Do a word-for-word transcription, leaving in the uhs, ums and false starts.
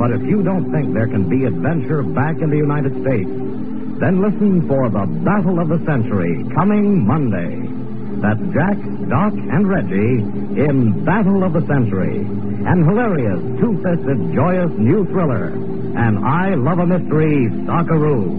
But if you don't think there can be adventure back in the United States, then listen for the Battle of the Century, coming Monday. That's Jack, Doc, and Reggie in Battle of the Century. An hilarious, two-fisted, joyous new thriller. And I Love a Mystery, Stockaroo.